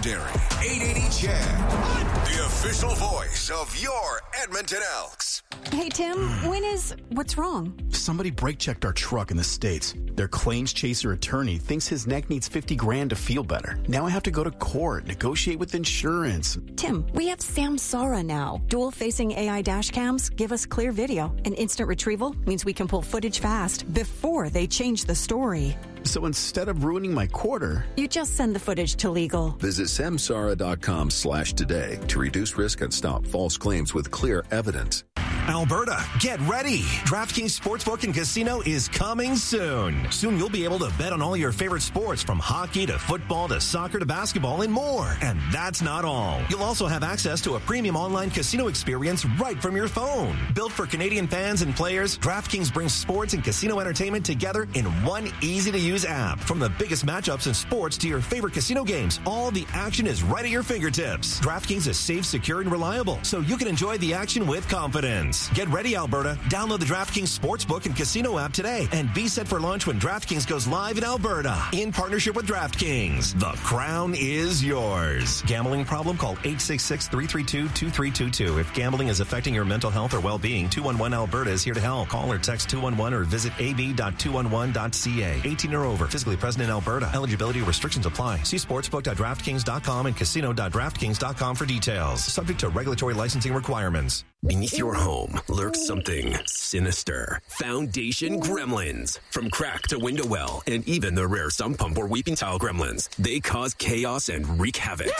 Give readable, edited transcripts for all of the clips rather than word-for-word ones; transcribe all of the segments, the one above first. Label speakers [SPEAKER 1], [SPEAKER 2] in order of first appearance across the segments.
[SPEAKER 1] legendary 880 Chad, the official voice of your Edmonton Elks.
[SPEAKER 2] Hey, Tim, what's wrong?
[SPEAKER 3] Somebody brake checked our truck in the States. Their claims chaser attorney thinks his neck needs $50,000 to feel better. Now I have to go to court, negotiate with insurance.
[SPEAKER 2] Tim, we have Samsara now. Dual-facing AI dash cams give us clear video, and instant retrieval means we can pull footage fast before they change the story.
[SPEAKER 3] So instead of ruining my quarter,
[SPEAKER 2] you just send the footage to legal.
[SPEAKER 4] Visit samsara.com/today to reduce risk and stop false claims with clear evidence.
[SPEAKER 5] Alberta, get ready. DraftKings Sportsbook and Casino is coming soon. Soon you'll be able to bet on all your favorite sports from hockey to football to soccer to basketball and more. And that's not all. You'll also have access to a premium online casino experience right from your phone. Built for Canadian fans and players, DraftKings brings sports and casino entertainment together in one easy-to-use app. From the biggest matchups in sports to your favorite casino games, all the action is right at your fingertips. DraftKings is safe, secure, and reliable, so you can enjoy the action with confidence. Get ready, Alberta. Download the DraftKings Sportsbook and Casino app today and be set for launch when DraftKings goes live in Alberta. In partnership with DraftKings, the crown is yours. Gambling problem? Call 866-332-2322. If gambling is affecting your mental health or well-being, 211-ALBERTA is here to help. Call or text 211 or visit ab.211.ca. 18 or over. Physically present in Alberta. Eligibility restrictions apply. See sportsbook.draftkings.com and casino.draftkings.com for details. Subject to regulatory licensing requirements.
[SPEAKER 6] Beneath your home lurks something sinister. Foundation Gremlins. From crack to window well, and even the rare sump pump or weeping tile gremlins, they cause chaos and wreak havoc.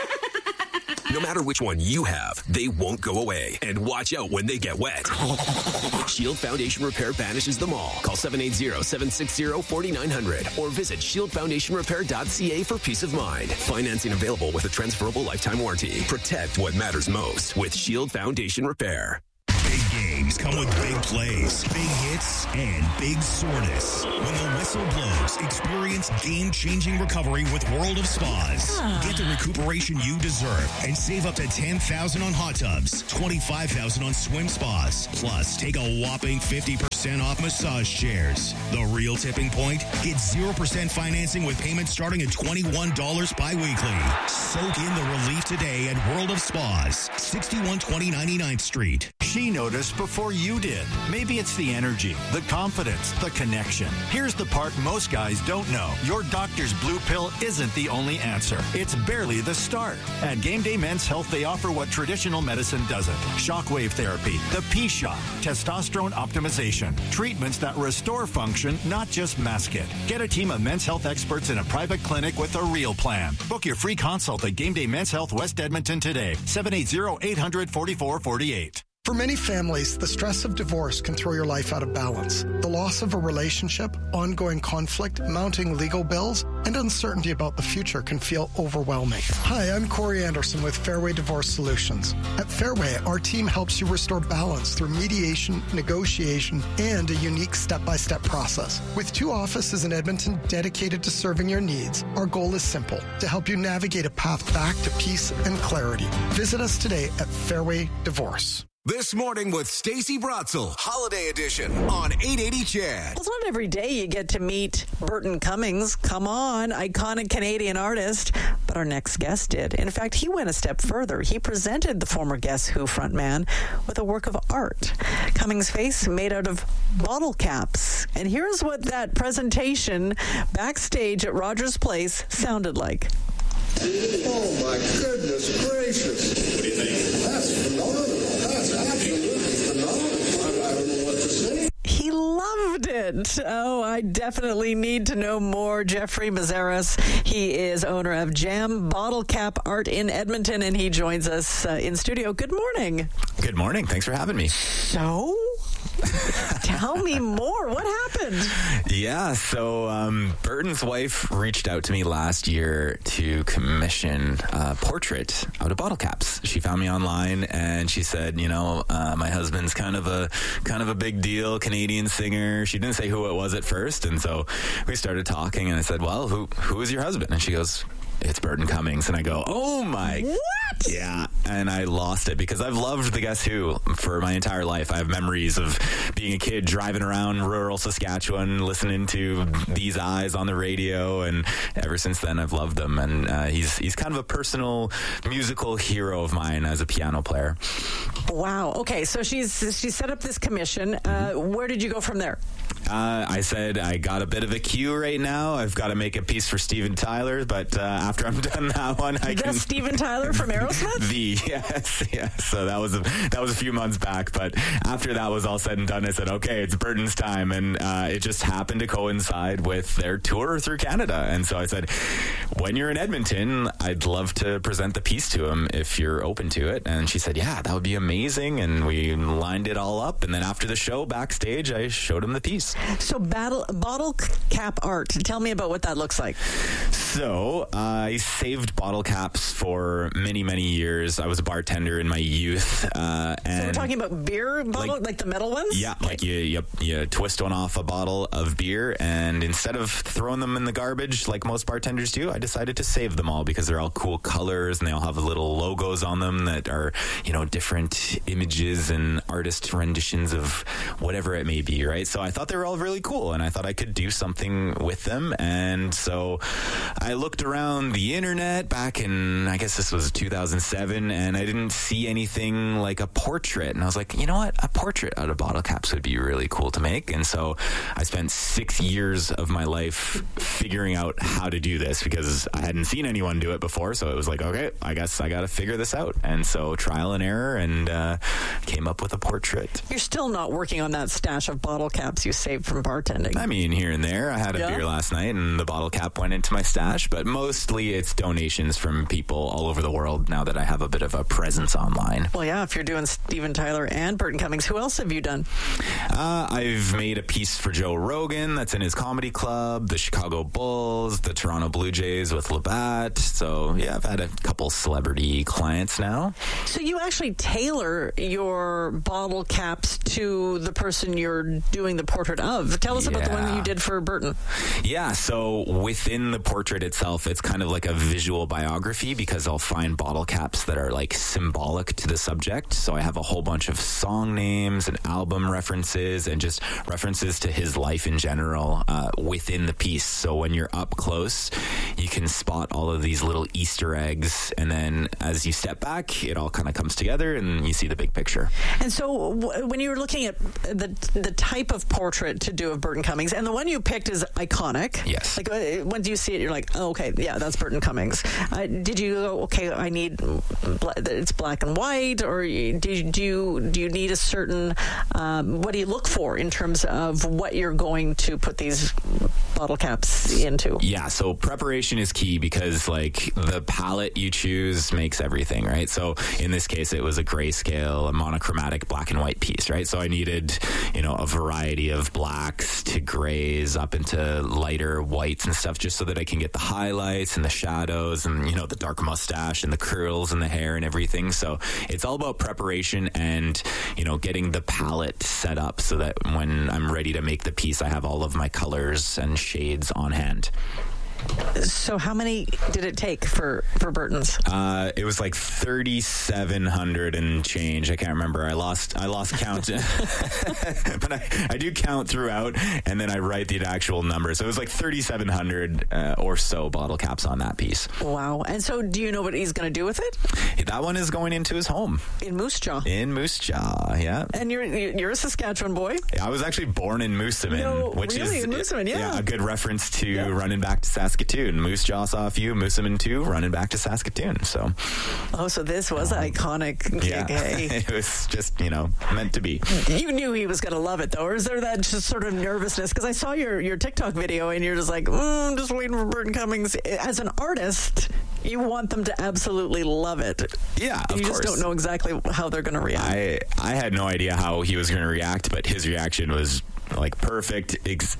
[SPEAKER 6] No matter which one you have, they won't go away. And watch out when they get wet. Shield Foundation Repair banishes them all. Call 780-760-4900 or visit shieldfoundationrepair.ca for peace of mind. Financing available with a transferable lifetime warranty. Protect what matters most with Shield Foundation Repair.
[SPEAKER 7] Big games come with big plays, big hits, and big soreness. When the whistle blows, experience game-changing recovery with World of Spas. Get the recuperation you deserve and save up to $10,000 on hot tubs, $25,000 on swim spas. Plus, take a whopping 50% off massage chairs. The real tipping point? Get 0% financing with payments starting at $21 bi-weekly. Soak in the relief today at World of Spas, 6120 99th Street.
[SPEAKER 8] She noticed before you did. Maybe it's the energy, the confidence, the connection. Here's the part most guys don't know. Your doctor's blue pill isn't the only answer. It's barely the start. At Game Day Men's Health, they offer what traditional medicine doesn't. Shockwave therapy, the P-Shot, testosterone optimization, treatments that restore function, not just mask it. Get a team of men's health experts in a private clinic with a real plan. Book your free consult at Game Day Men's Health West Edmonton today. 780-800-4448.
[SPEAKER 9] For many families, the stress of divorce can throw your life out of balance. The loss of a relationship, ongoing conflict, mounting legal bills, and uncertainty about the future can feel overwhelming. Hi, I'm Corey Anderson with Fairway Divorce Solutions. At Fairway, our team helps you restore balance through mediation, negotiation, and a unique step-by-step process. With 2 offices in Edmonton dedicated to serving your needs, our goal is simple, to help you navigate a path back to peace and clarity. Visit us today at Fairway Divorce.
[SPEAKER 1] This morning with Stacey Brotzel, Holiday Edition on 880 Chad.
[SPEAKER 10] It's not every day you get to meet Burton Cummings. Come on, iconic Canadian artist. But our next guest did. In fact, he went a step further. He presented the former Guess Who frontman with a work of art. Cummings' face made out of bottle caps. And here's what that presentation backstage at Rogers Place sounded like.
[SPEAKER 11] Oh, my goodness gracious. What do you think? That's phenomenal. That's absolutely phenomenal. I don't know what to say.
[SPEAKER 10] He loved it. Oh, I definitely need to know more. Jeffrey Mazaris, he is owner of Jam Bottle Cap Art in Edmonton, and he joins us in studio. Good morning.
[SPEAKER 12] Good morning. Thanks for having me.
[SPEAKER 10] So, tell me more. What happened?
[SPEAKER 12] Yeah, so Burton's wife reached out to me last year to commission a portrait out of bottle caps. She found me online and she said, my husband's kind of a big deal, Canadian singer. She didn't say who it was at first, and so we started talking, and I said, well, who is your husband? And she goes, it's Burton Cummings. And I go, oh my.
[SPEAKER 10] What?
[SPEAKER 12] Yeah. and I lost it because I've loved the Guess Who for my entire life. I have memories of being a kid driving around rural Saskatchewan, listening to These Eyes on the radio, and ever since then I've loved them. And he's kind of a personal musical hero of mine as a piano player.
[SPEAKER 10] Wow. Okay, so she set up this commission. Where did you go from there?
[SPEAKER 12] I said I got a bit of a queue right now. I've got to make a piece for Steven Tyler, but after I'm done that one, I can.
[SPEAKER 10] Steven Tyler from Aerosmith?
[SPEAKER 12] Yes. So that was a few months back, but after that was all said and done, I said, okay, it's Burton's time, and it just happened to coincide with their tour through Canada, and so I said, when you're in Edmonton, I'd love to present the piece to him if you're open to it. And she said, yeah, that would be amazing, and we lined it all up, and then after the show backstage, I showed him the piece.
[SPEAKER 10] So bottle cap art, tell me about what that looks like.
[SPEAKER 12] So I saved bottle caps for many, many years. I was a bartender in my youth. And
[SPEAKER 10] so we're talking about beer bottle, like the metal ones?
[SPEAKER 12] Yeah, like you twist one off a bottle of beer, and instead of throwing them in the garbage like most bartenders do, I decided to save them all because they're all cool colors and they all have little logos on them that are, different images and artist renditions of whatever it may be, right? So I thought they were all really cool, and I thought I could do something with them. And so I looked around the internet back in, I guess this was 2007, and I didn't see anything like a portrait. And I was like, you know what? A portrait out of bottle caps would be really cool to make. And so I spent 6 years of my life figuring out how to do this because I hadn't seen anyone do it before. So it was like, okay, I guess I got to figure this out. And so trial and error, and came up with a portrait.
[SPEAKER 10] You're still not working on that stash of bottle caps you saved from bartending?
[SPEAKER 12] I mean, here and there. I had a beer last night, and the bottle cap went into my stash, but mostly it's donations from people all over the world now that I have a bit of a presence online.
[SPEAKER 10] Well, yeah, if you're doing Steven Tyler and Burton Cummings, who else have you done?
[SPEAKER 12] I've made a piece for Joe Rogan that's in his comedy club, the Chicago Bulls, the Toronto Blue Jays with Labatt. So, yeah, I've had a couple celebrity clients now.
[SPEAKER 10] So you actually tailor your bottle caps to the person you're doing the portrait of. Tell us about the one that you did for Burton.
[SPEAKER 12] Yeah, so within the portrait itself, it's kind of like a visual biography because I'll find bottle caps that are like symbolic to the subject. So I have a whole bunch of song names and album references and just references to his life in general within the piece. So when you're up close, you can spot all of these little Easter eggs. And then as you step back, it all kind of comes together and you see the big picture.
[SPEAKER 10] And so when you were looking at the type of portrait to do of Burton Cummings, and the one you picked is iconic.
[SPEAKER 12] Yes.
[SPEAKER 10] Like when you see it, you're like, oh, okay, yeah, that's Burton Cummings. Did you go, okay, I need it's black and white, or do you need a certain what do you look for in terms of what you're going to put these bottle caps into?
[SPEAKER 12] Yeah, so preparation is key because like the palette you choose makes everything, right? So in this case, it was a grayscale, a monochromatic black and white piece, right? So I needed, a variety of blacks to grays up into lighter whites and stuff, just so that I can get the highlights and the shadows and, the dark mustache and the curls and the hair and everything. So it's all about preparation and, getting the palette set up so that when I'm ready to make the piece, I have all of my colors and shades on hand.
[SPEAKER 10] So how many did it take for Burton's?
[SPEAKER 12] It was like 3,700 and change. I can't remember. I lost count. But I do count throughout, and then I write the actual number. So it was like 3,700 or so bottle caps on that piece.
[SPEAKER 10] Wow. And so do you know what he's going to do with it?
[SPEAKER 12] That one is going into his home.
[SPEAKER 10] In Moose Jaw?
[SPEAKER 12] In Moose Jaw, yeah.
[SPEAKER 10] And you're a Saskatchewan boy?
[SPEAKER 12] I was actually born in Moosomin, which is
[SPEAKER 10] in Moosomin, yeah.
[SPEAKER 12] A good reference to running back to Saskatoon. Moose Jaw saw a few, Moosomin 2, running back to Saskatoon. So
[SPEAKER 10] this was an iconic gig.
[SPEAKER 12] Yeah, it was just, meant to be.
[SPEAKER 10] You knew he was going to love it, though, or is there that just sort of nervousness? Because I saw your TikTok video, and you're just like, I'm just waiting for Burton Cummings. As an artist, you want them to absolutely love it.
[SPEAKER 12] Yeah, of course.
[SPEAKER 10] You just don't know exactly how they're going to react.
[SPEAKER 12] I had no idea how he was going to react, but his reaction was like perfect,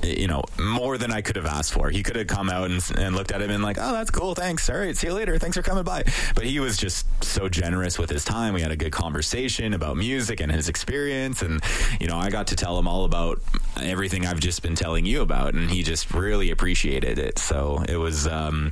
[SPEAKER 12] more than I could have asked for. He could have come out and looked at it and been like, oh, that's cool, thanks, all right, see you later, thanks for coming by. But he was just so generous with his time. We had a good conversation about music and his experience, and I got to tell him all about everything I've just been telling you about, and he just really appreciated it. So it was a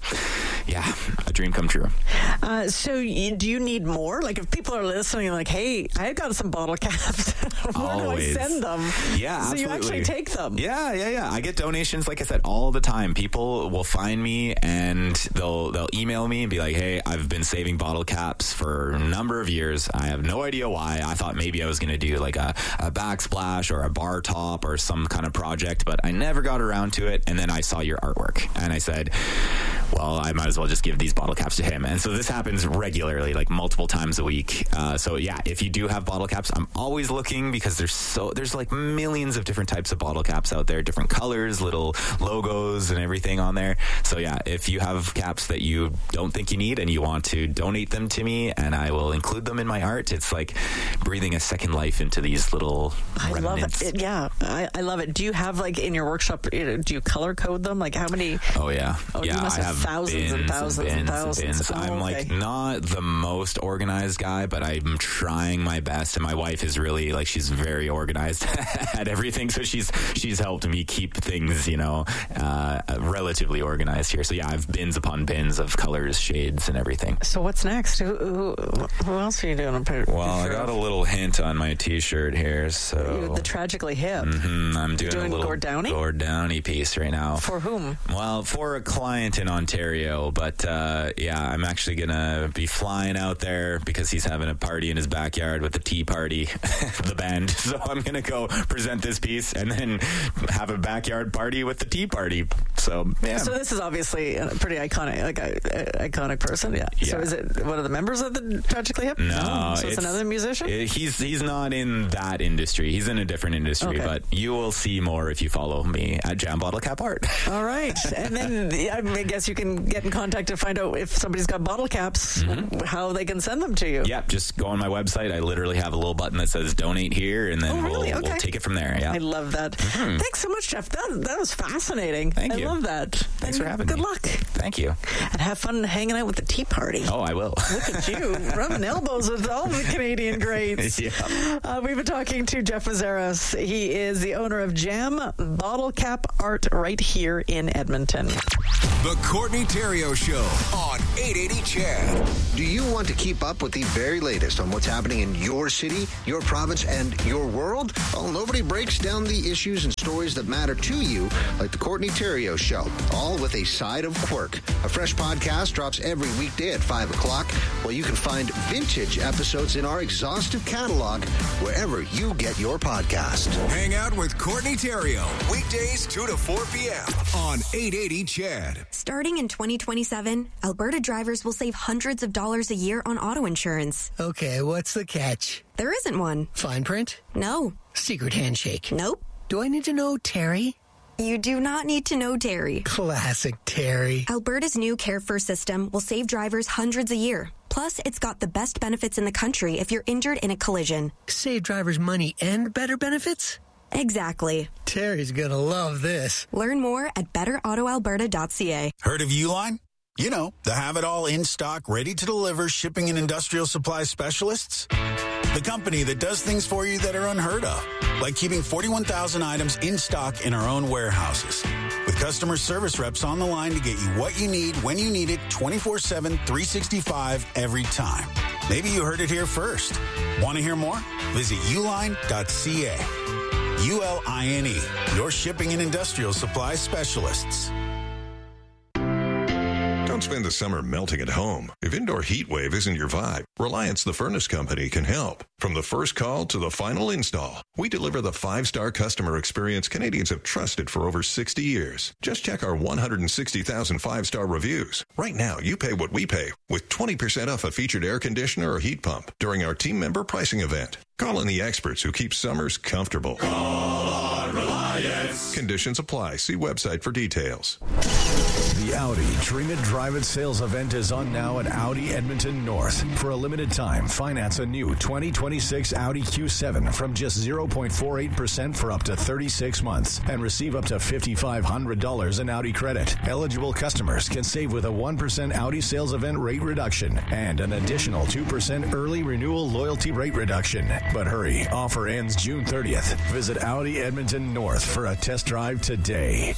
[SPEAKER 12] dream come true.
[SPEAKER 10] So do you need more? Like, if people are listening, like, hey, I got some bottle caps. Where do I send them?
[SPEAKER 12] Yeah,
[SPEAKER 10] so
[SPEAKER 12] absolutely.
[SPEAKER 10] you actually take them.
[SPEAKER 12] Yeah. I get donations, like I said, all the time. People will find me and they'll email me and be like, hey, I've been saving bottle caps for a number of years. I have no idea why. I thought maybe I was going to do like a backsplash or a bar top or some kind of project, but I never got around to it. And then I saw your artwork and I said, well, I might as well just give these bottle caps to him. And so this happens regularly, like multiple times a week. So yeah, if you do have bottle caps, I'm always looking, because there's like millions of different types of bottle caps out there, different colors, little logos and everything on there. So yeah, if you have caps that you don't think you need and you want to donate them to me, and I will include them in my art. It's like breathing a second life into these little remnants.
[SPEAKER 10] Love it. Yeah, I love it. Do you have, like, in your workshop, do you color code them? Like, how many?
[SPEAKER 12] Oh yeah.
[SPEAKER 10] Oh, yeah, you must have thousands and thousands and thousands.
[SPEAKER 12] Oh, I'm like not the most organized guy, but I'm trying my best, and my wife is really, like, she's very organized at everything, so she's helped me keep things relatively organized here. So yeah, I have bins upon bins of colors, shades, and everything.
[SPEAKER 10] So what's next? Who else are you doing?
[SPEAKER 12] Well, I got a little hint on my t-shirt here. So
[SPEAKER 10] the Tragically Hip.
[SPEAKER 12] I'm doing a little
[SPEAKER 10] Gord Downie?
[SPEAKER 12] Gord Downie piece right now.
[SPEAKER 10] For whom?
[SPEAKER 12] Well, for a client in Ontario, but I'm actually gonna be flying out there because he's having a party in his backyard with the Tea Party, the band. So I'm gonna go present this piece and then have a backyard party with the Tea Party. So yeah.
[SPEAKER 10] So this is obviously a pretty iconic person. Yeah. So is it one of the members of the Tragically Hip?
[SPEAKER 12] No.
[SPEAKER 10] So it's another musician?
[SPEAKER 12] He's not in that industry. He's in a different industry, but you will see more if you follow me at Jam Bottle Cap Art.
[SPEAKER 10] All right. And then I guess you can get in contact to find out if somebody's got bottle caps, how they can send them to you.
[SPEAKER 12] Yep. Just go on my website. I literally have a little button that says donate here, and then we'll take it from there. Yeah.
[SPEAKER 10] I love that. Thanks so much, Jeff. That was fascinating.
[SPEAKER 12] Thank you.
[SPEAKER 10] I love that.
[SPEAKER 12] Thanks for having me.
[SPEAKER 10] Good luck.
[SPEAKER 12] Thank you.
[SPEAKER 10] And have fun hanging out with the Tea Party.
[SPEAKER 12] Oh, I will.
[SPEAKER 10] Look at you, rubbing elbows with all the Canadian greats.
[SPEAKER 12] Yeah.
[SPEAKER 10] We've been talking to Jeff Mazzaros. He is the owner of Jam Bottle Cap Art right here in Edmonton.
[SPEAKER 1] The Courtney Theriault Show on 880 CHED.
[SPEAKER 13] Do you want to keep up with the very latest on what's happening in your city, your province, and your world? Well, nobody breaks down the issues and stories that matter to you like the Courtney Theriault Show, all with a side of quirk. A fresh podcast drops every weekday at 5 o'clock, where you can find vintage episodes in our exhaustive catalog wherever you get your podcast.
[SPEAKER 1] Hang out with Courtney Theriault, weekdays 2 to 4 p.m. on 880 CHED.
[SPEAKER 14] Starting in 2027, Alberta drivers will save hundreds of dollars a year on auto insurance.
[SPEAKER 15] Okay, what's the catch?
[SPEAKER 14] There isn't one.
[SPEAKER 15] Fine print?
[SPEAKER 14] No.
[SPEAKER 15] Secret handshake?
[SPEAKER 14] Nope.
[SPEAKER 15] Do I need to know Terry?
[SPEAKER 14] You do not need to know Terry.
[SPEAKER 15] Classic Terry.
[SPEAKER 14] Alberta's new Care First system will save drivers hundreds a year. Plus, it's got the best benefits in the country if you're injured in a collision.
[SPEAKER 15] Save drivers money and better benefits?
[SPEAKER 14] Exactly.
[SPEAKER 15] Terry's gonna love this.
[SPEAKER 14] Learn more at betterautoalberta.ca.
[SPEAKER 16] Heard of Uline? You know, the have-it-all in stock, ready to deliver shipping and industrial supply specialists. The company that does things for you that are unheard of, like keeping 41,000 items in stock in our own warehouses. With customer service reps on the line to get you what you need when you need it 24/7, 365 every time. Maybe you heard it here first. Want to hear more? Visit uline.ca. ULINE, your shipping and industrial supply specialists.
[SPEAKER 17] Don't spend the summer melting at home. If indoor heat wave isn't your vibe, Reliance the Furnace Company can help. From the first call to the final install, we deliver the 5-star customer experience Canadians have trusted for over 60 years. Just check our 160,000 5-star reviews. Right now, you pay what we pay with 20% off a featured air conditioner or heat pump during our team member pricing event. Call in the experts who keep summers comfortable.
[SPEAKER 18] Call on Reliance.
[SPEAKER 17] Conditions apply. See website for details.
[SPEAKER 18] The Audi Dream It Drive It sales event is on now at Audi Edmonton North. For a limited time, finance a new 2026 Audi Q7 from just 0.48% for up to 36 months and receive up to $5,500 in Audi credit. Eligible customers can save with a 1% Audi sales event rate reduction and an additional 2% early renewal loyalty rate reduction. But hurry, offer ends June 30th. Visit Audi Edmonton North for a test drive today.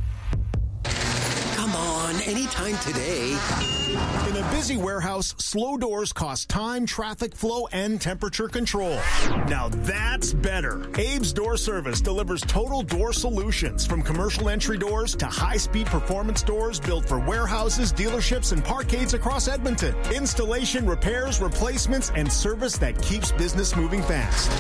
[SPEAKER 19] Come on, anytime today.
[SPEAKER 20] In a busy warehouse, slow doors cost time, traffic flow, and temperature control. Now that's better. Abe's Door Service delivers total door solutions from commercial entry doors to high-speed performance doors built for warehouses, dealerships, and parkades across Edmonton. Installation, repairs, replacements, and service that keeps business moving fast.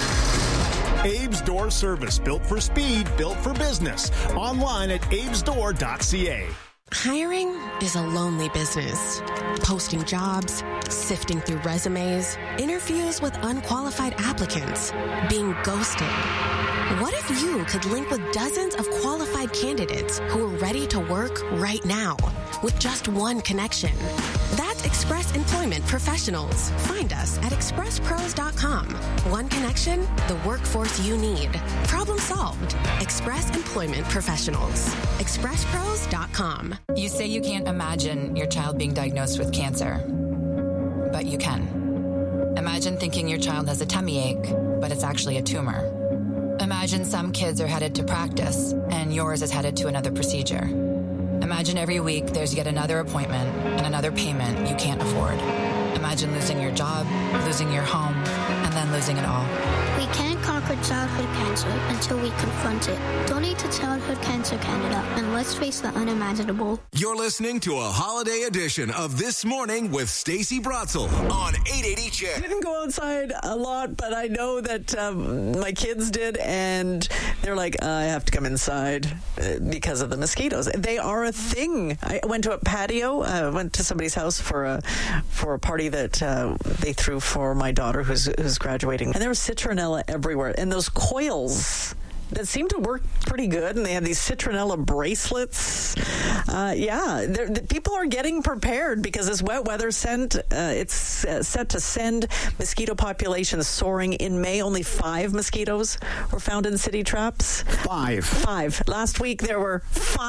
[SPEAKER 20] Abe's Door Service, built for speed, built for business. Online at abesdoor.ca.
[SPEAKER 21] Hiring is a lonely business. Posting jobs, sifting through resumes, interviews with unqualified applicants, being ghosted. What if you could link with dozens of qualified candidates who are ready to work right now with just one connection? That's Express Employment Professionals. Find us at expresspros.com. One connection, the workforce you need. Problem solved. Express Employment Professionals. expresspros.com.
[SPEAKER 22] You say you can't imagine your child being diagnosed with cancer, but you can. Imagine thinking your child has a tummy ache, but it's actually a tumor. Imagine some kids are headed to practice and yours is headed to another procedure. Imagine every week there's yet another appointment and another payment you can't afford. Imagine losing your job, losing your home, and then losing it all.
[SPEAKER 23] We can't conquer childhood cancer until we confront it. Donate to Childhood Cancer Canada and let's face the unimaginable.
[SPEAKER 1] You're listening to a holiday edition of This Morning with Stacey Brotzel on 880 CHED.
[SPEAKER 10] I didn't go outside a lot, but I know that my kids did, and they're like, I have to come inside because of the mosquitoes. They are a thing. I went to a patio. I went to somebody's house for a party that they threw for my daughter who's graduating, and there was citronella everywhere, and those coils that seemed to work pretty good, and they had these citronella bracelets. People are getting prepared because this wet weather it's set to send mosquito populations soaring. In May, only 5 mosquitoes were found in city traps. 5. Last week, there were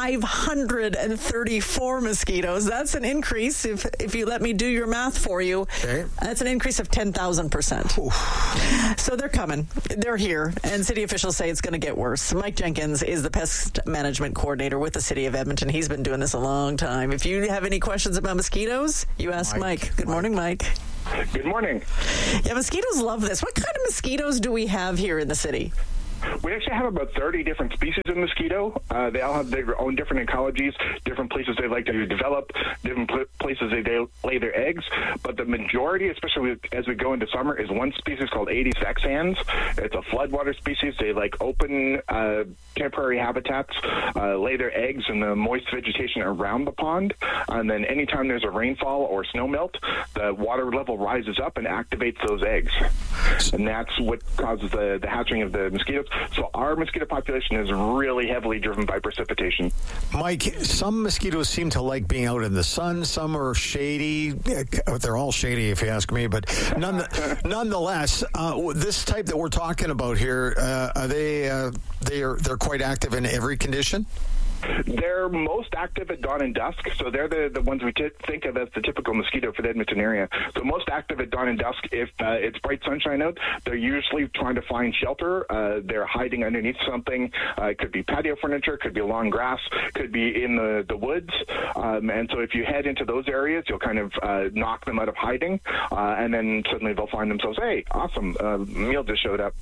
[SPEAKER 10] 534 mosquitoes. That's an increase, if you let me do your math for you. Okay. That's an increase of 10,000%. So they're coming. They're here, and city officials say it's going to get worse. Mike Jenkins is the pest management coordinator with the city of Edmonton. He's been doing this a long time. If you have any questions about mosquitoes, you ask Mike. Good morning, Mike.
[SPEAKER 24] Good morning.
[SPEAKER 10] Yeah, mosquitoes love this. What kind of mosquitoes do we have here in the city?
[SPEAKER 24] We actually have about 30 different species of mosquito. They all have their own different ecologies, different places they like to develop, different places they lay their eggs. But the majority, especially as we go into summer, is one species called Aedes vexans. It's a floodwater species. They like open temporary habitats, lay their eggs in the moist vegetation around the pond. And then anytime there's a rainfall or snowmelt, the water level rises up and activates those eggs. And that's what causes the hatching of the mosquitoes. So our mosquito population is really heavily driven by precipitation.
[SPEAKER 25] Mike, some mosquitoes seem to like being out in the sun. Some are shady. They're all shady, if you ask me. But nonetheless, this type that we're talking about here, they're quite active in every condition?
[SPEAKER 24] They're most active at dawn and dusk, so they're the ones we think of as the typical mosquito for the Edmonton area. So most active at dawn and dusk. If it's bright sunshine out, they're usually trying to find shelter. They're hiding underneath something. It could be patio furniture, could be long grass, could be in the woods. And so if you head into those areas, you'll kind of knock them out of hiding, and then suddenly they'll find themselves, hey, awesome, meal just showed up.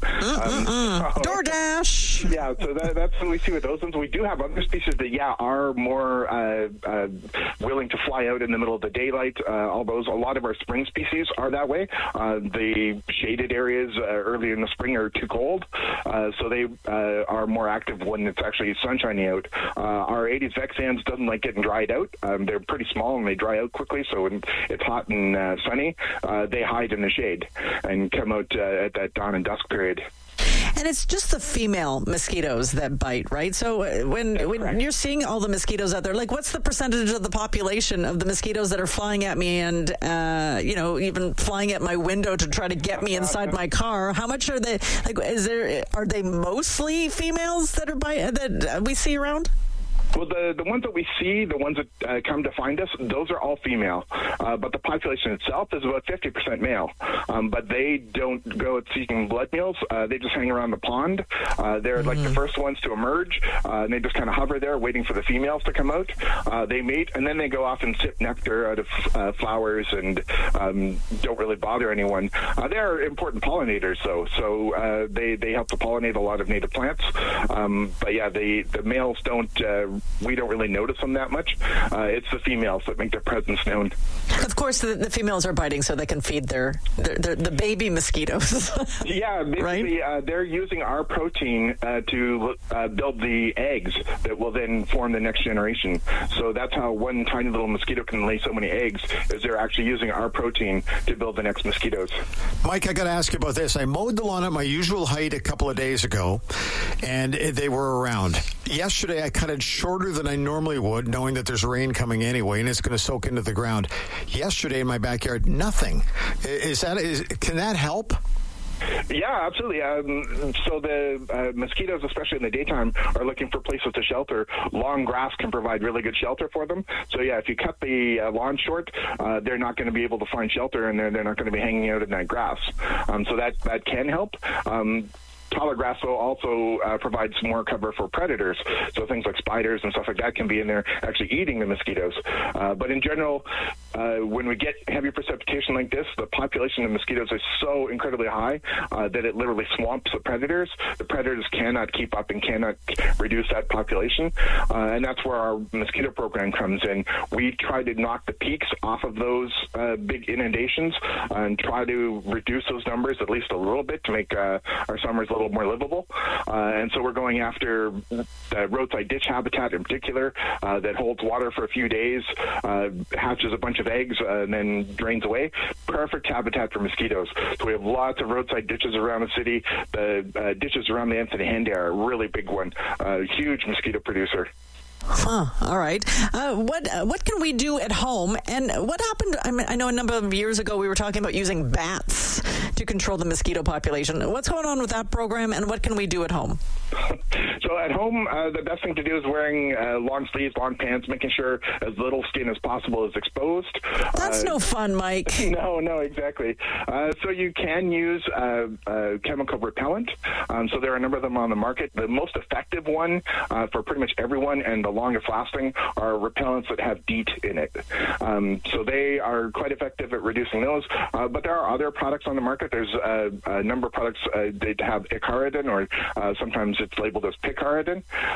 [SPEAKER 10] DoorDash!
[SPEAKER 24] Yeah, so that's what we see with those ones. We do have other species that, are more willing to fly out in the middle of the daylight. A lot of our spring species are that way. The shaded areas early in the spring are too cold, so they are more active when it's actually sunshiny out. Our Aedes vexans doesn't like getting dried out. They're pretty small and they dry out quickly, so when it's hot and sunny, they hide in the shade and come out at that dawn and dusk period.
[SPEAKER 10] And it's just the female mosquitoes that bite, right? So when you're seeing all the mosquitoes out there, like what's the percentage of the population of the mosquitoes that are flying at me and, even flying at my window to try to get me inside my car? How much are they? Like, are they mostly females that are that we see around?
[SPEAKER 24] Well, the ones that we see, the ones that come to find us, those are all female. But the population itself is about 50% male. But they don't go seeking blood meals. They just hang around the pond. They're like the first ones to emerge. And they just kind of hover there waiting for the females to come out. They mate, and then they go off and sip nectar out of flowers and don't really bother anyone. They're important pollinators, though. So they help to pollinate a lot of native plants. But yeah, the males don't... we don't really notice them that much. It's the females that make their presence known.
[SPEAKER 10] Of course, the females are biting so they can feed the baby mosquitoes.
[SPEAKER 24] Yeah, basically, right? They're using our protein to build the eggs that will then form the next generation. So that's how one tiny little mosquito can lay so many eggs, is they're actually using our protein to build the next mosquitoes.
[SPEAKER 25] Mike, I got to ask you about this. I mowed the lawn at my usual height a couple of days ago, and they were around. Yesterday, I cut it shorter than I normally would, knowing that there's rain coming anyway, and it's going to soak into the ground. Yesterday in my backyard, nothing. Can that help?
[SPEAKER 24] Yeah, absolutely. So the mosquitoes, especially in the daytime, are looking for places to shelter. Long grass can provide really good shelter for them. So yeah, if you cut the lawn short, they're not going to be able to find shelter, and they're not going to be hanging out in that grass. So that can help. Taller grass also provides more cover for predators. So things like spiders and stuff like that can be in there actually eating the mosquitoes. But in general, when we get heavy precipitation like this, the population of mosquitoes is so incredibly high that it literally swamps the predators. The predators cannot keep up and cannot reduce that population. And that's where our mosquito program comes in. We try to knock the peaks off of those big inundations and try to reduce those numbers at least a little bit to make our summers a little more livable. And so we're going after the roadside ditch habitat in particular that holds water for a few days, hatches a bunch of eggs, and then drains away. Perfect habitat for mosquitoes. So we have lots of roadside ditches around the city. The ditches around the Anthony Henday are a really big one. Huge mosquito producer.
[SPEAKER 10] Huh. All right. What can we do at home? And what happened? I know a number of years ago we were talking about using bats to control the mosquito population. What's going on with that program, and what can we do at home?
[SPEAKER 24] So at home, the best thing to do is wearing long sleeves, long pants, making sure as little skin as possible is exposed.
[SPEAKER 10] That's no fun, Mike.
[SPEAKER 24] No, exactly. So you can use chemical repellent. So there are a number of them on the market. The most effective one for pretty much everyone and the longest lasting are repellents that have DEET in it. So they are quite effective at reducing those. But there are other products on the market. There's a number of products that have icaridin, or sometimes it's labeled as picaridin.